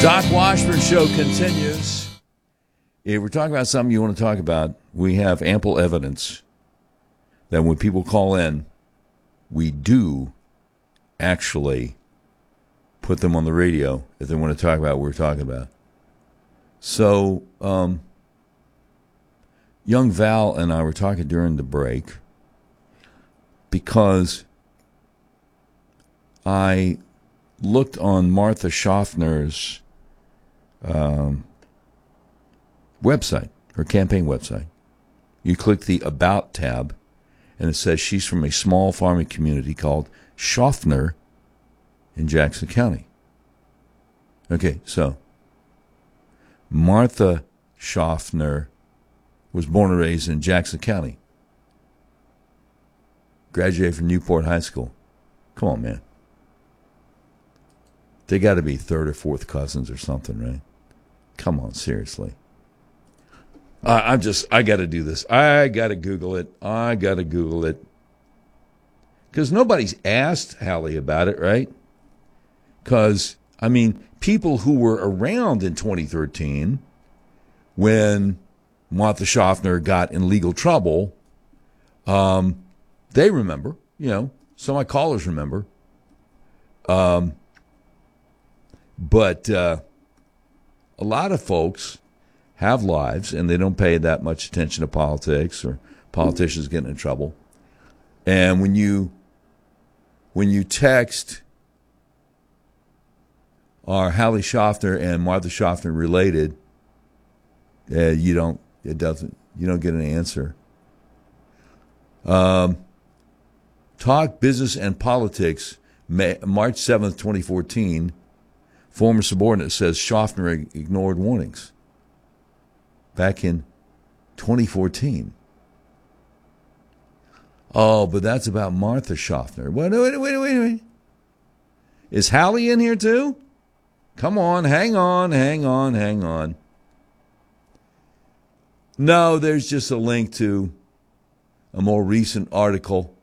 Doc Washburn Show continues. If we're talking about something you want to talk about, we have ample evidence that when people call in, we do actually put them on the radio if they want to talk about what we're talking about. So, young Val and I were talking during the break because I looked on Martha Schaffner's website, her campaign website. You click the About tab, and it says she's from a small farming community called Schaffner in Jackson County. Okay, so Martha Schaffner was born and raised in Jackson County. Graduated from Newport High School. Come on, man. They got to be third or fourth cousins or something, right? Come on, seriously. I got to do this. I got to Google it. Because nobody's asked Hallie about it, right? Because, I mean, people who were around in 2013 when Martha Schaffner got in legal trouble, they remember, some of my callers remember. But a lot of folks have lives, and they don't pay that much attention to politics or politicians getting in trouble. And when you text, are Hallie Schaffner and Martha Schaffner related? You don't get an answer. Talk Business and Politics, March 7th, 2014. Former subordinate says Schaffner ignored warnings. Back in 2014. Oh, but that's about Martha Schaffner. Wait. Is Hallie in here too? Come on, hang on. No, there's just a link to a more recent article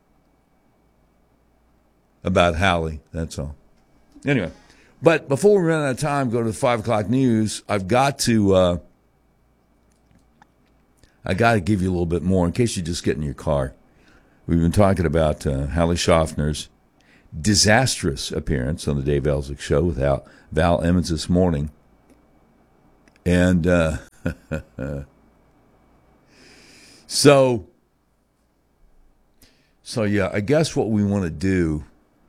about Hallie. That's all. Anyway, but before we run out of time, go to the 5 o'clock news. I've got to give you a little bit more in case you just get in your car. We've been talking about Hallie Schaffner's disastrous appearance on the Dave Ellswick Show with Val Emmons this morning. And so yeah, I guess what we want to do,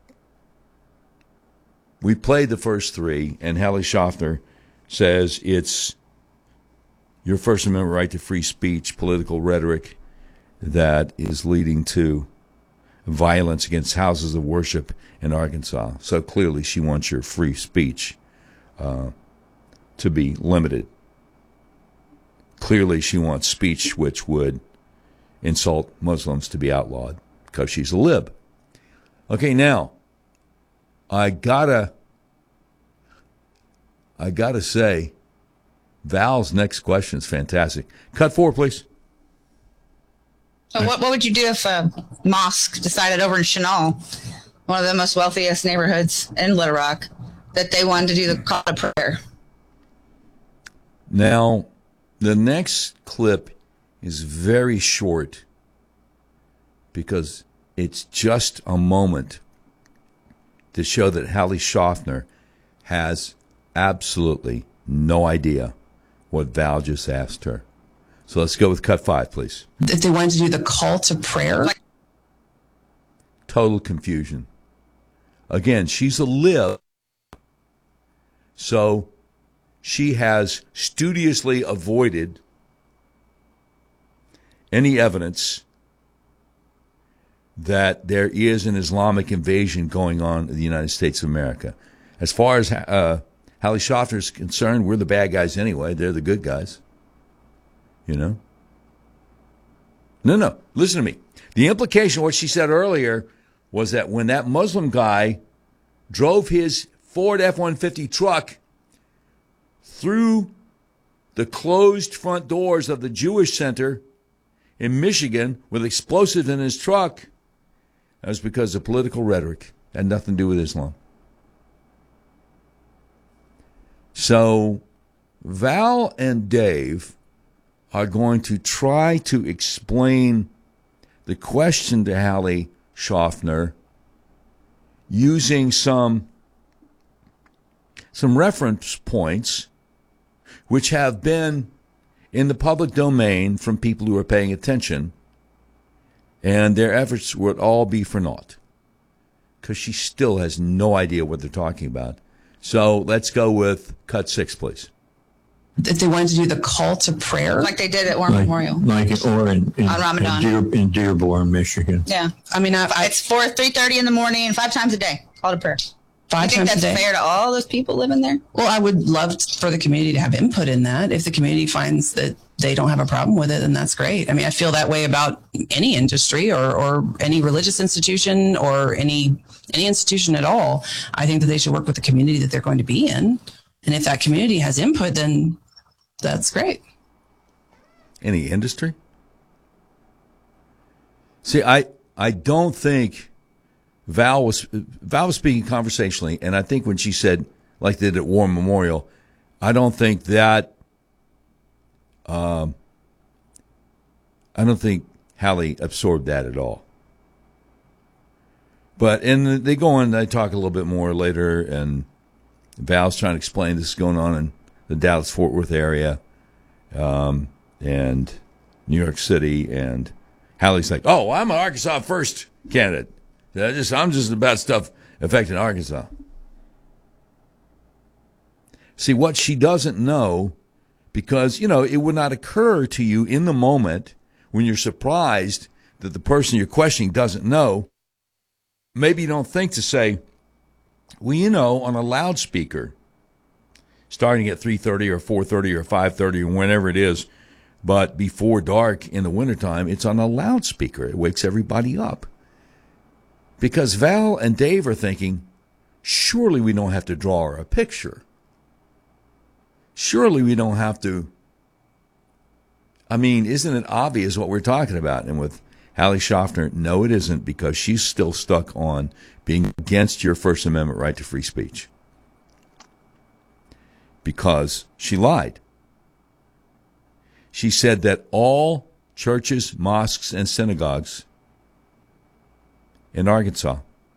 we played the first three, and Hallie Schaffner says it's your First Amendment right to free speech, political rhetoric that is leading to violence against houses of worship in Arkansas. So clearly she wants your free speech to be limited. Clearly she wants speech which would insult Muslims to be outlawed because she's a lib. Okay, now, I gotta say, Val's next question is fantastic. Cut 4, please. So what would you do if a mosque decided over in Chenal, one of the most wealthiest neighborhoods in Little Rock, that they wanted to do the call to prayer? Now, the next clip is very short because it's just a moment to show that Hallie Schaffner has absolutely no idea what Val just asked her. So let's go with cut 5, please. If they wanted to do the call to prayer? Total confusion. Again, she's a lib, so she has studiously avoided any evidence that there is an Islamic invasion going on in the United States of America. As far as Hallie Schaffner is concerned, we're the bad guys anyway. They're the good guys. No, listen to me. The implication of what she said earlier was that when that Muslim guy drove his Ford F-150 truck through the closed front doors of the Jewish Center in Michigan with explosives in his truck, that was because of political rhetoric. It had nothing to do with Islam. So Val and Dave are going to try to explain the question to Hallie Schaffner using some reference points which have been in the public domain from people who are paying attention, and their efforts would all be for naught because she still has no idea what they're talking about. So let's go with cut 6, please. If they wanted to do the call to prayer, Like they did at War Memorial. Or in Ramadan. in Dearborn, Michigan. Yeah. I mean, It's 3:30 in the morning and 5 times a day. Call to prayer. five You think times a that's day. fair to all those people living there? Well, I would love for the community to have input in that. If the community finds that they don't have a problem with it, then that's great. I mean, I feel that way about any industry or any religious institution or any institution at all. I think that they should work with the community that they're going to be in. And if that community has input, then that's great. Any industry? See, I don't think Val was speaking conversationally, and I think when she said, like they did at War Memorial, I don't think that, I don't think Hallie absorbed that at all. But, and they go on, they talk a little bit more later, and Val's trying to explain this is going on in the Dallas-Fort Worth area, and New York City, and Hallie's like, oh, I'm an Arkansas First candidate. I'm just about stuff affecting Arkansas. See, what she doesn't know, because, it would not occur to you in the moment when you're surprised that the person you're questioning doesn't know, maybe you don't think to say, well, on a loudspeaker, starting at 3:30 or 4:30 or 5:30 or whenever it is, but before dark in the wintertime, it's on a loudspeaker. It wakes everybody up. Because Val and Dave are thinking, surely we don't have to draw her a picture. Surely we don't have to. I mean, isn't it obvious what we're talking about? And with Hallie Schaffner, no, it isn't, because she's still stuck on being against your First Amendment right to free speech. Because she lied. She said that all churches, mosques, and synagogues in Arkansas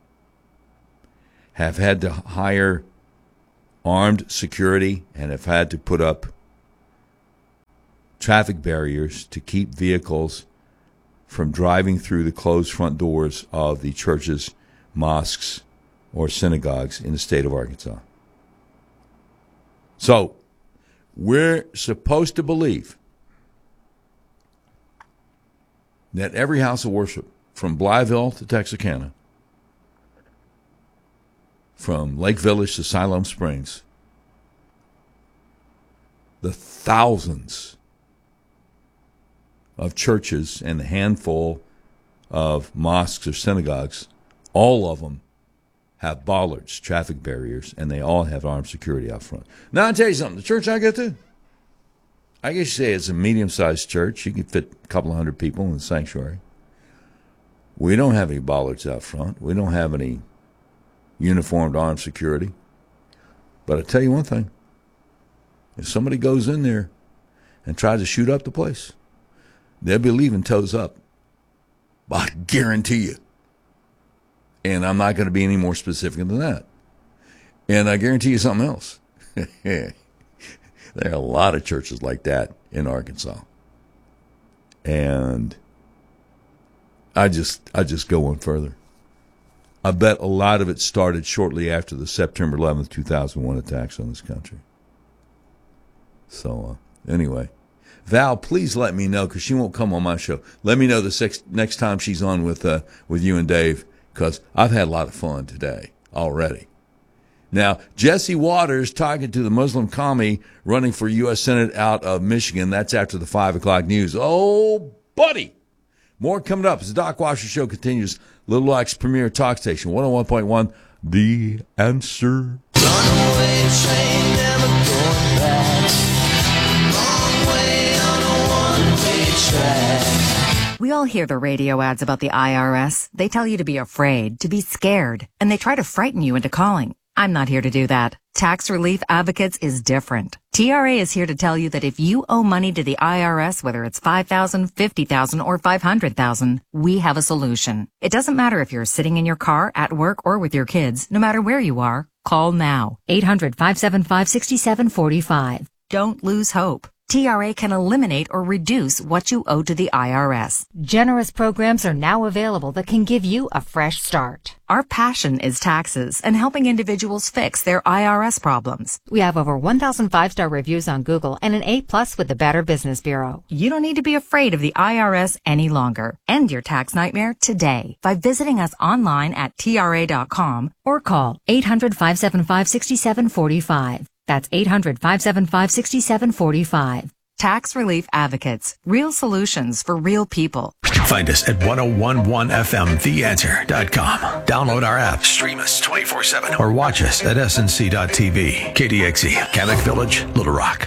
have had to hire armed security and have had to put up traffic barriers to keep vehicles from driving through the closed front doors of the churches, mosques, or synagogues in the state of Arkansas. So, we're supposed to believe that every house of worship, from Blytheville to Texarkana, from Lake Village to Siloam Springs, the thousands of churches and the handful of mosques or synagogues, all of them have bollards, traffic barriers, and they all have armed security out front. Now, I'll tell you something. The church I go to, I guess you say it's a medium-sized church. You can fit a couple of hundred people in the sanctuary. We don't have any bollards out front. We don't have any uniformed armed security. But I tell you one thing. If somebody goes in there and tries to shoot up the place, they'll be leaving toes up. I guarantee you. And I'm not going to be any more specific than that. And I guarantee you something else. There are a lot of churches like that in Arkansas. And I just go one further. I bet a lot of it started shortly after the September 11th, 2001 attacks on this country. So, anyway. Val, please let me know, because she won't come on my show. Let me know the next time she's on with you and Dave, because I've had a lot of fun today already. Now, Jesse Waters talking to the Muslim commie running for U.S. Senate out of Michigan. That's after the 5 o'clock news. Oh, buddy. More coming up as the Doc Washer Show continues. Little Rock's premier talk station, 101.1, The Answer. Runaway train, never going back. Long way on a one-way track. We all hear the radio ads about the IRS. They tell you to be afraid, to be scared, and they try to frighten you into calling. I'm not here to do that. Tax Relief Advocates is different. TRA is here to tell you that if you owe money to the IRS, whether it's $5,000, $50,000, or $500,000, we have a solution. It doesn't matter if you're sitting in your car, at work, or with your kids. No matter where you are, call now. 800-575-6745. Don't lose hope. TRA can eliminate or reduce what you owe to the IRS. Generous programs are now available that can give you a fresh start. Our passion is taxes and helping individuals fix their IRS problems. We have over 1,000 5-star reviews on Google and an A+ with the Better Business Bureau. You don't need to be afraid of the IRS any longer. End your tax nightmare today by visiting us online at TRA.com or call 800-575-6745. That's 800-575-6745. Tax Relief Advocates. Real solutions for real people. Find us at 1011fmtheanswer.com. Download our app, stream us 24/7, or watch us at snc.tv. KDXE, Kamek Village, Little Rock.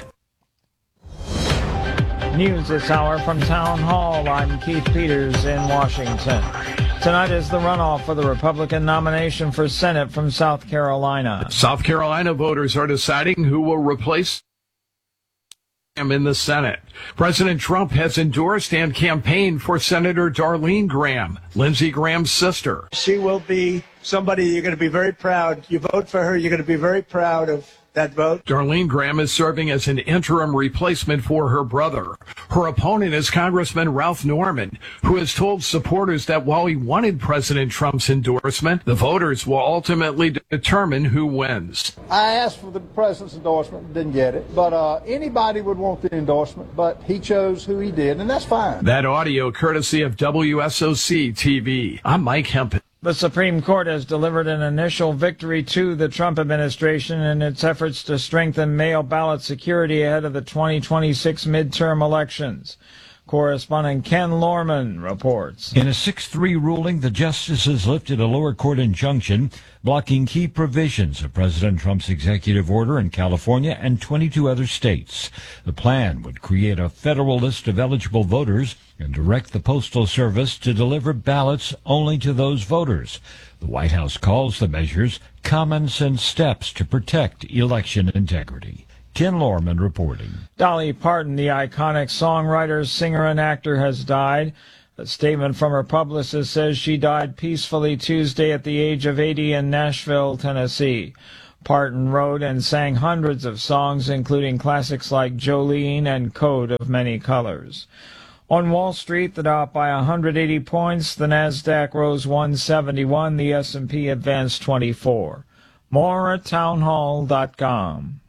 News this hour from Town Hall. I'm Keith Peters in Washington. Tonight is the runoff for the Republican nomination for Senate from South Carolina. South Carolina voters are deciding who will replace him in the Senate. President Trump has endorsed and campaigned for Senator Darlene Graham, Lindsey Graham's sister. She will be somebody you're going to be very proud. You vote for her, you're going to be very proud of that vote. Darlene Graham is serving as an interim replacement for her brother. Her opponent is Congressman Ralph Norman, who has told supporters that while he wanted President Trump's endorsement, the voters will ultimately determine who wins. I asked for the president's endorsement, didn't get it, but anybody would want the endorsement, but he chose who he did, and that's fine. That audio courtesy of WSOC TV. I'm Mike Hempel. The Supreme Court has delivered an initial victory to the Trump administration in its efforts to strengthen mail ballot security ahead of the 2026 midterm elections. Correspondent Ken Lorman reports. In a 6-3 ruling, the justices lifted a lower court injunction blocking key provisions of President Trump's executive order in California and 22 other states. The plan would create a federal list of eligible voters and direct the Postal Service to deliver ballots only to those voters. The White House calls the measures common sense steps to protect election integrity. Ken Lorman reporting. Dolly Parton, the iconic songwriter, singer, and actor, has died. A statement from her publicist says she died peacefully Tuesday at the age of 80 in Nashville, Tennessee. Parton wrote and sang hundreds of songs, including classics like Jolene and Code of Many Colors. On Wall Street, the Dow up by 180 points, the Nasdaq rose 171, the S&P advanced 24. More at townhall.com.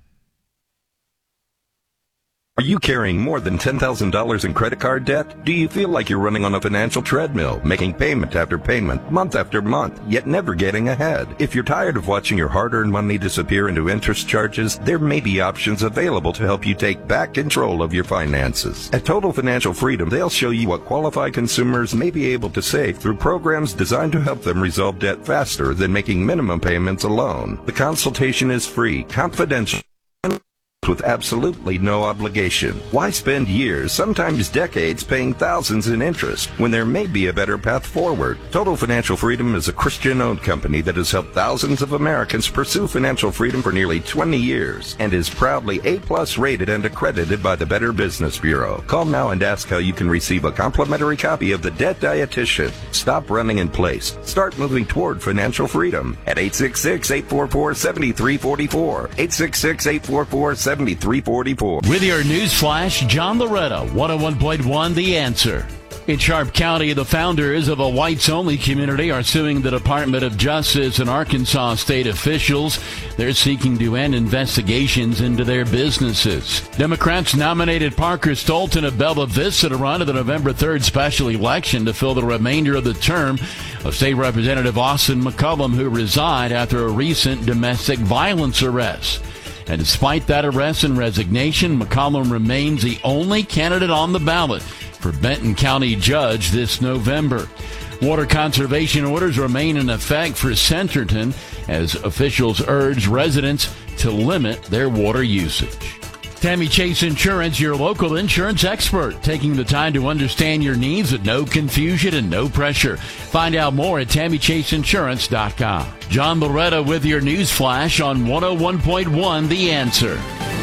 Are you carrying more than $10,000 in credit card debt? Do you feel like you're running on a financial treadmill, making payment after payment, month after month, yet never getting ahead? If you're tired of watching your hard-earned money disappear into interest charges, there may be options available to help you take back control of your finances. At Total Financial Freedom, they'll show you what qualified consumers may be able to save through programs designed to help them resolve debt faster than making minimum payments alone. The consultation is free, confidential, with absolutely no obligation. Why spend years, sometimes decades, paying thousands in interest when there may be a better path forward? Total Financial Freedom is a Christian-owned company that has helped thousands of Americans pursue financial freedom for nearly 20 years and is proudly A+ rated and accredited by the Better Business Bureau. Call now and ask how you can receive a complimentary copy of The Debt Dietitian. Stop running in place. Start moving toward financial freedom at 866-844-7344. 866-844-7344. With your news flash, John Loretta, 101.1 The Answer. In Sharp County, the founders of a whites-only community are suing the Department of Justice and Arkansas state officials. They're seeking to end investigations into their businesses. Democrats nominated Parker Stolten of Bella Vista to run in the November 3rd special election to fill the remainder of the term of State Representative Austin McCullum, who resigned after a recent domestic violence arrest. And despite that arrest and resignation, McCollum remains the only candidate on the ballot for Benton County Judge this November. Water conservation orders remain in effect for Centerton as officials urge residents to limit their water usage. Tammy Chase Insurance, your local insurance expert, taking the time to understand your needs with no confusion and no pressure. Find out more at TammyChaseInsurance.com. John Loretta with your news flash on 101.1 The Answer.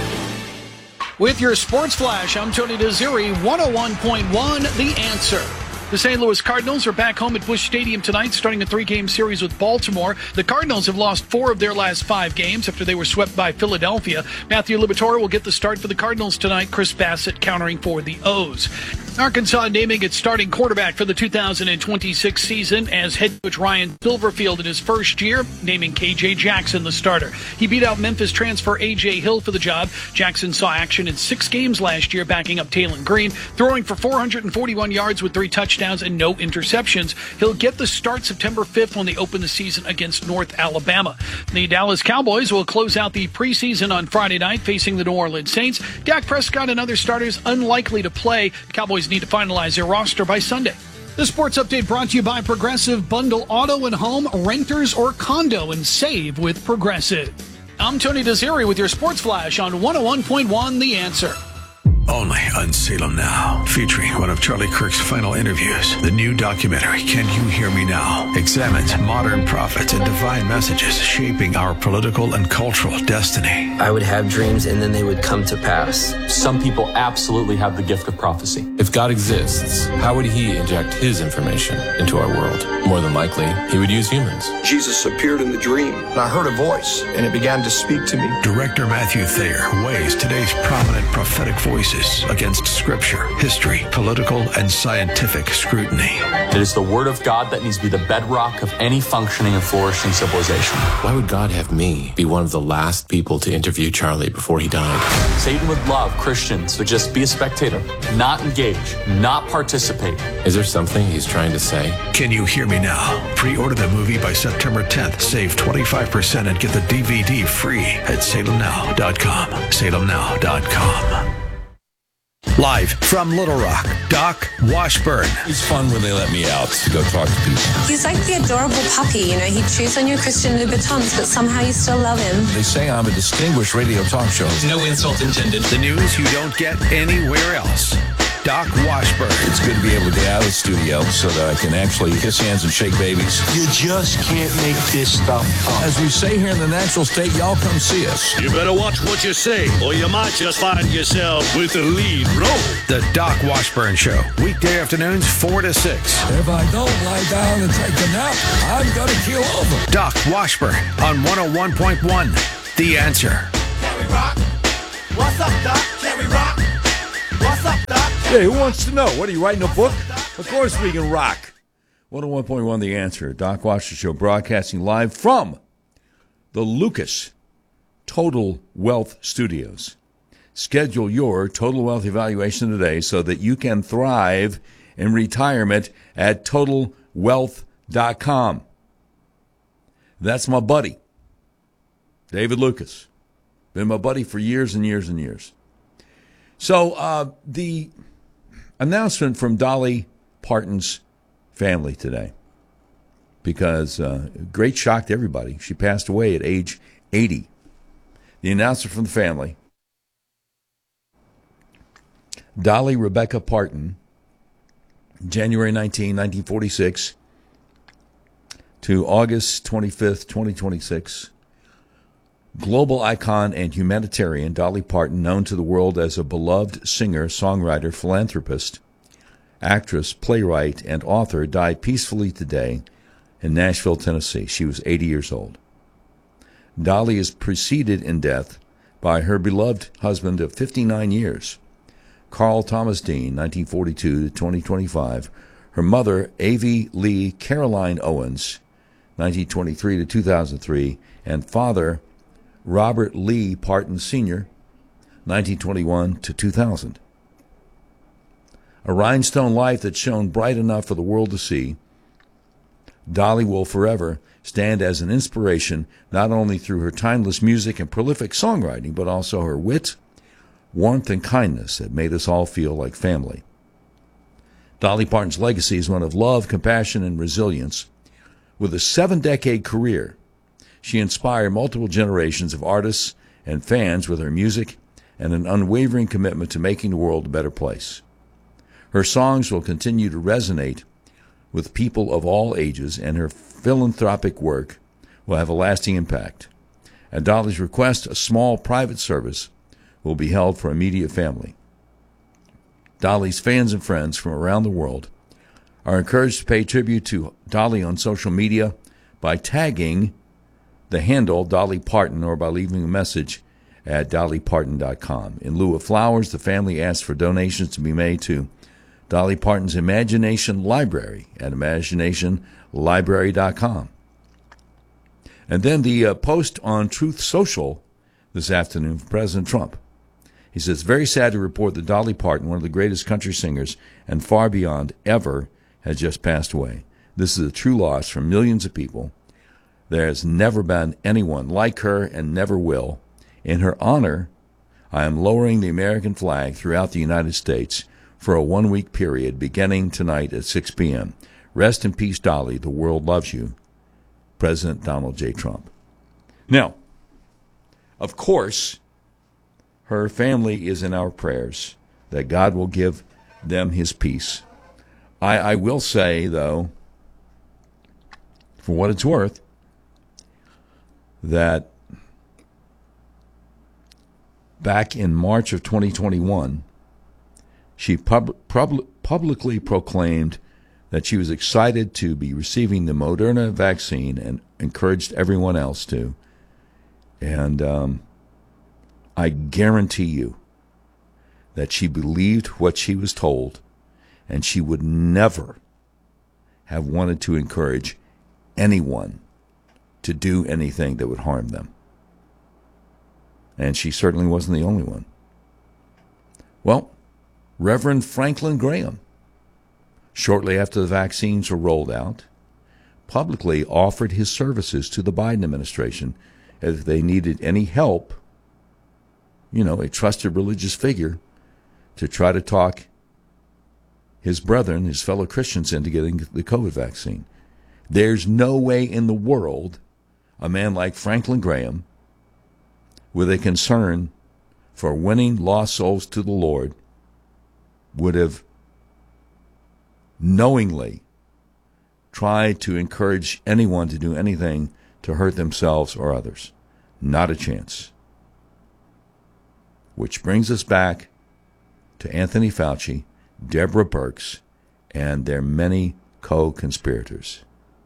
With your sports flash, I'm Tony Desiri, 101.1 The Answer. The St. Louis Cardinals are back home at Busch Stadium tonight, starting a 3-game series with Baltimore. The Cardinals have lost 4 of their last 5 games after they were swept by Philadelphia. Matthew Liberatore will get the start for the Cardinals tonight. Chris Bassett countering for the O's. Arkansas naming its starting quarterback for the 2026 season as head coach Ryan Silverfield in his first year, naming KJ Jackson the starter. He beat out Memphis transfer A.J. Hill for the job. Jackson saw action in 6 games last year, backing up Taylon Green, throwing for 441 yards with 3 touchdowns and no interceptions. He'll get the start September 5th when they open the season against North Alabama. The Dallas Cowboys will close out the preseason on Friday night, facing the New Orleans Saints. Dak Prescott and other starters unlikely to play. The Cowboys need to finalize their roster by Sunday. The sports update brought to you by Progressive. Bundle auto and home, renters or condo, and save with Progressive. I'm Tony Desiri with your sports flash on 101.1 The Answer. Only on Salem Now, featuring one of Charlie Kirk's final interviews. The new documentary, Can You Hear Me Now?, examines modern prophets and divine messages shaping our political and cultural destiny. I would have dreams and then they would come to pass. Some people absolutely have the gift of prophecy. If God exists, how would he inject his information into our world? More than likely, he would use humans. Jesus appeared in the dream, and I heard a voice, and it began to speak to me. Director Matthew Thayer weighs today's prominent prophetic voices against scripture, history, political, and scientific scrutiny. It is the word of God that needs to be the bedrock of any functioning and flourishing civilization. Why would God have me be one of the last people to interview Charlie before he died? Satan would love Christians to just be a spectator, not engage, not participate. Is there something he's trying to say? Can You Hear Me Now? Pre-order the movie by September 10th. Save 25% and get the DVD free at salemnow.com. salemnow.com. Live from Little Rock, Doc Washburn. It's fun when they let me out to go talk to people. He's like the adorable puppy, you know. He chews on your Christian Louboutins, but somehow you still love him. They say I'm a distinguished radio talk show. No insult intended. The news you don't get anywhere else. Doc Washburn. It's good to be able to get out of the studio so that I can actually kiss hands and shake babies. You just can't make this stuff up. As we say here in the natural state, y'all come see us. You better watch what you say, or you might just find yourself with the lead role. The Doc Washburn Show. Weekday afternoons, 4 to 6. If I don't lie down and take a nap, I'm going to keel over. Doc Washburn on 101.1. The Answer. Can we rock? What's up, Doc? Can we rock? What's up, Doc? Hey, who wants to know? What, are you writing a book? Of course we can rock. 101.1 The Answer. Doc Washburn Show broadcasting live from the Lucas Total Wealth Studios. Schedule your total wealth evaluation today so that you can thrive in retirement at TotalWealth.com. That's my buddy, David Lucas. Been my buddy for years and years and years. So the announcement from Dolly Parton's family today, because great shock to everybody. She passed away at age 80. The announcement from the family, Dolly Rebecca Parton, January 19, 1946 to August 25th, 2026. Global icon and humanitarian Dolly Parton, known to the world as a beloved singer, songwriter, philanthropist, actress, playwright, and author, died peacefully today in Nashville, Tennessee. She was 80 years old. Dolly is preceded in death by her beloved husband of 59 years, Carl Thomas Dean, 1942 to 2025, her mother, Avie Lee Caroline Owens, 1923 to 2003, and father, Robert Lee Parton Sr., 1921 to 2000. A rhinestone life that shone bright enough for the world to see, Dolly will forever stand as an inspiration not only through her timeless music and prolific songwriting, but also her wit, warmth, and kindness that made us all feel like family. Dolly Parton's legacy is one of love, compassion, and resilience. With a 7-decade career, she inspired multiple generations of artists and fans with her music, and an unwavering commitment to making the world a better place. Her songs will continue to resonate with people of all ages, and her philanthropic work will have a lasting impact. At Dolly's request, a small private service will be held for immediate family. Dolly's fans and friends from around the world are encouraged to pay tribute to Dolly on social media by tagging the handle Dolly Parton or by leaving a message at dollyparton.com. In lieu of flowers, the family asked for donations to be made to Dolly Parton's Imagination Library at imaginationlibrary.com. And then the post on Truth Social this afternoon from President Trump. He says, very sad to report that Dolly Parton, one of the greatest country singers and far beyond ever, has just passed away. This is a true loss for millions of people. There has never been anyone like her and never will. In her honor, I am lowering the American flag throughout the United States for a one-week period beginning tonight at 6 p.m. Rest in peace, Dolly. The world loves you. President Donald J. Trump. Now, of course, her family is in our prayers, that God will give them his peace. I will say, though, for what it's worth, that back in March of 2021, she publicly proclaimed that she was excited to be receiving the Moderna vaccine and encouraged everyone else to. And I guarantee you that she believed what she was told, and she would never have wanted to encourage anyone to do anything that would harm them. And she certainly wasn't the only one. Well, Reverend Franklin Graham, shortly after the vaccines were rolled out, publicly offered his services to the Biden administration if they needed any help, a trusted religious figure, to try to talk his brethren, his fellow Christians, into getting the COVID vaccine. There's no way in the world a man like Franklin Graham, with a concern for winning lost souls to the Lord, would have knowingly tried to encourage anyone to do anything to hurt themselves or others. Not a chance. Which brings us back to Anthony Fauci, Deborah Birx, and their many co-conspirators.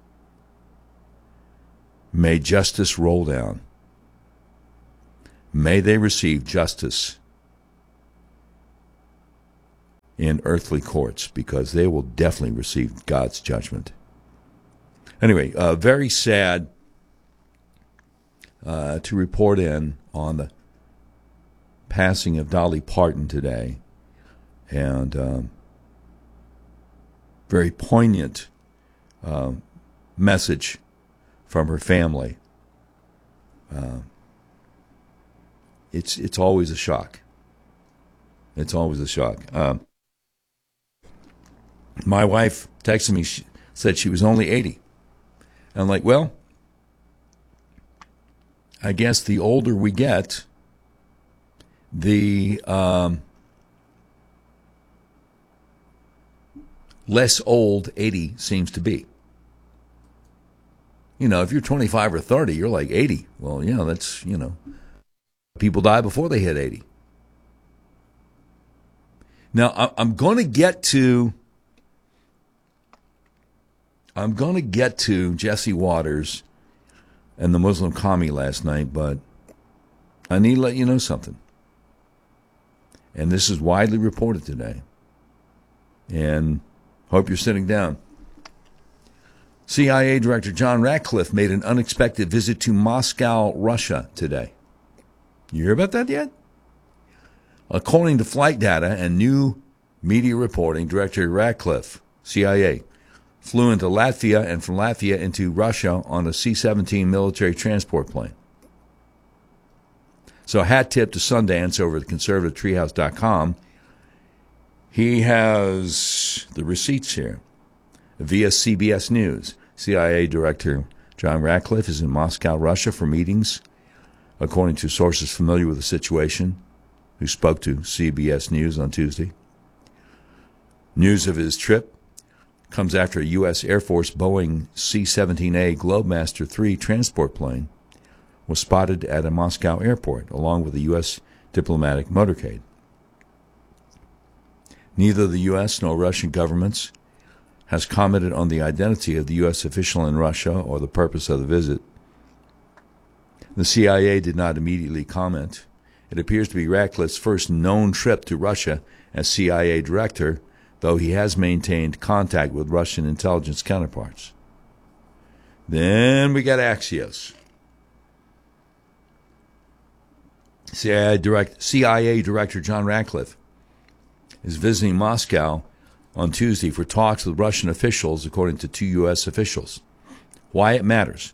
May justice roll down. May they receive justice in earthly courts, because they will definitely receive God's judgment. Anyway, very sad to report in on the passing of Dolly Parton today, and very poignant message from her family. It's always a shock. It's always a shock. My wife texted me, said she was only 80. And I'm like, well, I guess the older we get, the less old 80 seems to be. If you're 25 or 30, you're like 80. Well, that's, people die before they hit 80. Now, I'm going to get to Jesse Waters and the Muslim commie last night, but I need to let you know something. And this is widely reported today. And hope you're sitting down. CIA Director John Ratcliffe made an unexpected visit to Moscow, Russia today. You hear about that yet? According to flight data and new media reporting, Director Ratcliffe, CIA, flew into Latvia and from Latvia into Russia on a C-17 military transport plane. So hat tip to Sundance over at conservativetreehouse.com. He has the receipts here. Via CBS News, CIA Director John Ratcliffe is in Moscow, Russia for meetings, according to sources familiar with the situation. who spoke to CBS News on Tuesday. News of his trip comes after a U.S. Air Force Boeing C-17A Globemaster III transport plane was spotted at a Moscow airport, along with a U.S. diplomatic motorcade. Neither the U.S. nor Russian governments has commented on the identity of the U.S. official in Russia or the purpose of the visit. The CIA did not immediately comment. It appears to be Ratcliffe's first known trip to Russia as CIA director, though he has maintained contact with Russian intelligence counterparts. Then we got Axios. CIA Director John Ratcliffe is visiting Moscow on Tuesday for talks with Russian officials, according to two U.S. officials. Why it matters.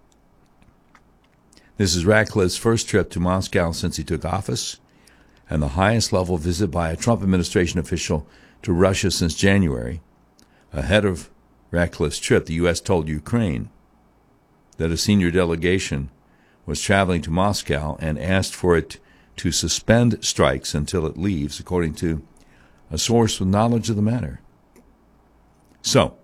This is Ratcliffe's first trip to Moscow since he took office, and the highest level visit by a Trump administration official to Russia since January. Ahead of Ratcliffe's trip, the U.S. told Ukraine that a senior delegation was traveling to Moscow and asked for it to suspend strikes until it leaves, according to a source with knowledge of the matter. So,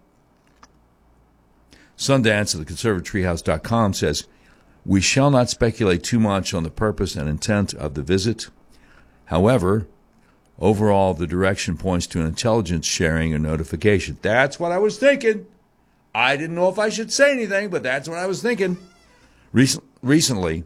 Sundance of the conservative-treehouse.com says, "We shall not speculate too much on the purpose and intent of the visit. However, overall, the direction points to an intelligence sharing or notification." That's what I was thinking. I didn't know if I should say anything, but that's what I was thinking. Recently,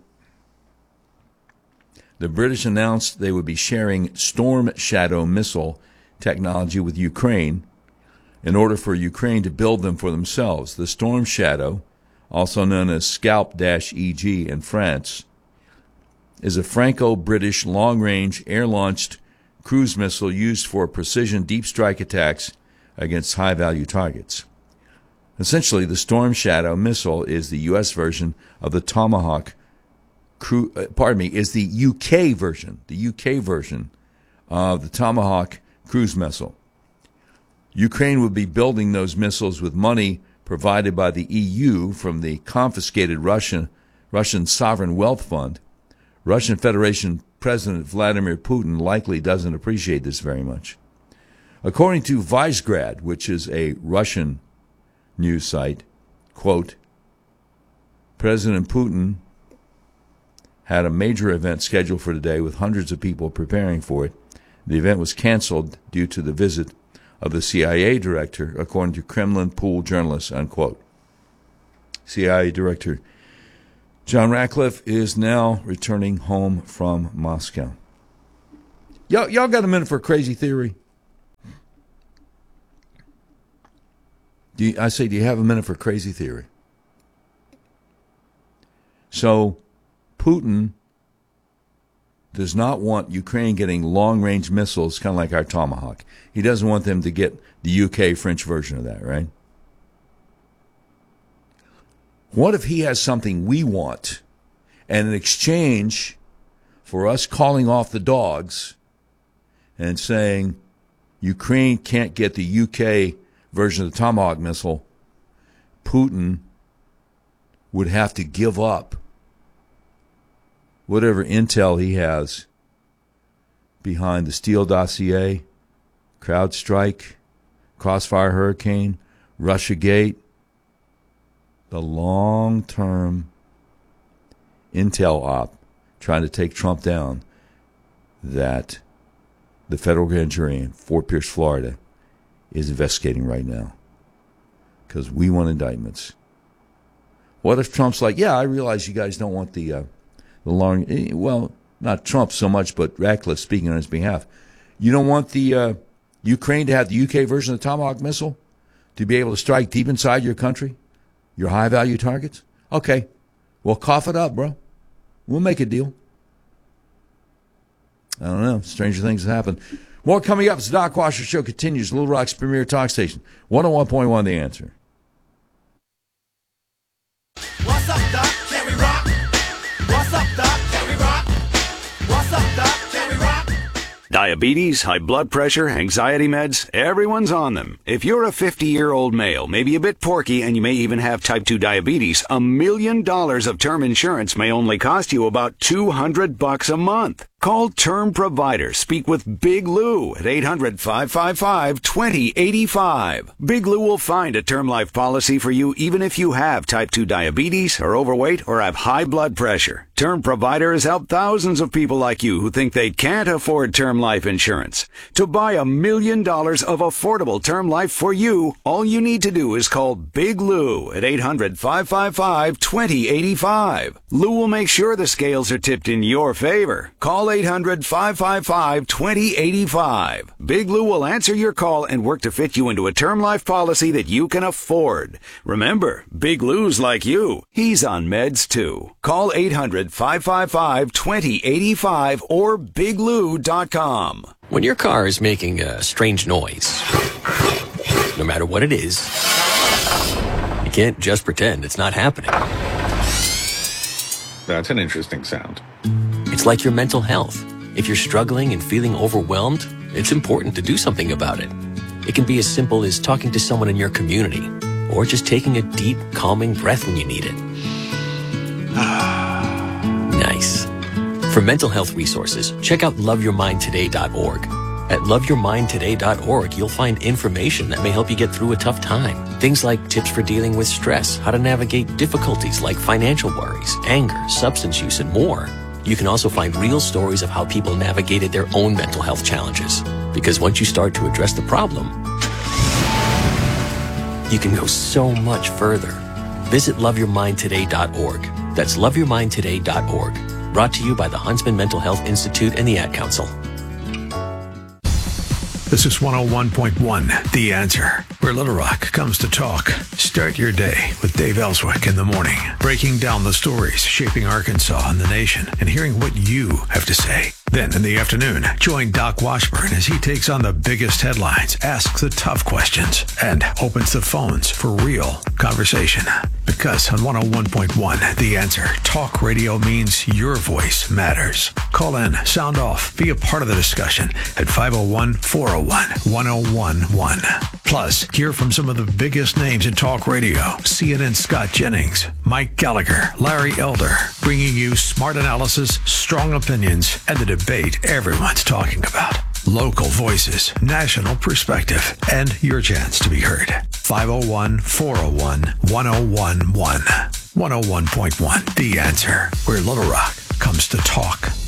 the British announced they would be sharing Storm Shadow missile technology with Ukraine in order for Ukraine to build them for themselves. The Storm Shadow, also known as Scalp-EG in France, is a Franco-British long-range air-launched cruise missile used for precision deep strike attacks against high-value targets. Essentially, the Storm Shadow missile is the U.S. version of the Tomahawk is the UK version of the Tomahawk cruise missile. Ukraine would be building those missiles with money provided by the EU from the confiscated Russian Sovereign Wealth Fund. Russian Federation President Vladimir Putin likely doesn't appreciate this very much. According to Visegrad, which is a Russian news site, quote, President Putin had a major event scheduled for today with hundreds of people preparing for it. The event was canceled due to the visit of the CIA director, according to Kremlin pool journalists, unquote. CIA director John Ratcliffe is now returning home from Moscow. Y'all got a minute for a crazy theory? Do you have a minute for crazy theory? So, Putin does not want Ukraine getting long-range missiles, kind of like our Tomahawk. He doesn't want them to get the UK French version of that, right? What if he has something we want, and in exchange for us calling off the dogs and saying Ukraine can't get the UK version of the Tomahawk missile, Putin would have to give up whatever intel he has behind the Steele dossier, CrowdStrike, Crossfire Hurricane, Russiagate, the long-term intel op trying to take Trump down that the federal grand jury in Fort Pierce, Florida is investigating right now because we want indictments. What if Trump's like, yeah, I realize you guys don't want the long, well, not Trump so much, but Ratcliffe speaking on his behalf. You don't want the Ukraine to have the UK version of the Tomahawk missile to be able to strike deep inside your country, your high-value targets? Okay, well, cough it up, bro. We'll make a deal. I don't know. Stranger things have happened. More coming up as the Doc Washer Show continues. Little Rock's premier talk station, 101.1 The Answer. What's up, Doc? Can we rock? What's up, Doc? Can we rock? What's up, Doc? Can we rock? Diabetes, high blood pressure, anxiety meds, everyone's on them. If you're a 50-year-old male, maybe a bit porky, and you may even have type 2 diabetes, $1 million of term insurance may only cost you about $200 a month. Call Term Provider. Speak with Big Lou at 800-555-2085. Big Lou will find a term life policy for you even if you have type 2 diabetes, are overweight, or have high blood pressure. Term Provider has helped thousands of people like you who think they can't afford term life insurance. To buy $1 million of affordable term life for you, all you need to do is call Big Lou at 800-555-2085. Lou will make sure the scales are tipped in your favor. Call 800-555-2085. Big Lou will answer your call and work to fit you into a term life policy that you can afford. Remember, Big Lou's like you. He's on meds too. Call 800-555-2085 or biglou.com. When your car is making a strange noise, no matter what it is, you can't just pretend it's not happening. That's an interesting sound. It's like your mental health. If you're struggling and feeling overwhelmed, it's important to do something about it. It can be as simple as talking to someone in your community, or just taking a deep, calming breath when you need it. Nice. For mental health resources, check out loveyourmindtoday.org. At loveyourmindtoday.org, you'll find information that may help you get through a tough time. Things like tips for dealing with stress, how to navigate difficulties like financial worries, anger, substance use, and more. You can also find real stories of how people navigated their own mental health challenges. Because once you start to address the problem, you can go so much further. Visit loveyourmindtoday.org. That's loveyourmindtoday.org. Brought to you by the Huntsman Mental Health Institute and the Ad Council. This is 101.1, The Answer, where Little Rock comes to talk. Start your day with Dave Ellswick in the morning, breaking down the stories shaping Arkansas and the nation and hearing what you have to say. Then in the afternoon, join Doc Washburn as he takes on the biggest headlines, asks the tough questions, and opens the phones for real conversation. Because on 101.1, The Answer, talk radio means your voice matters. Call in, sound off, be a part of the discussion at 501-401-1011. Plus, hear from some of the biggest names in talk radio. CNN Scott Jennings, Mike Gallagher, Larry Elder, bringing you smart analysis, strong opinions, and the debate everyone's talking about. Local voices, national perspective, and your chance to be heard. 501-401-1011. 101.1, The Answer, where Little Rock comes to talk.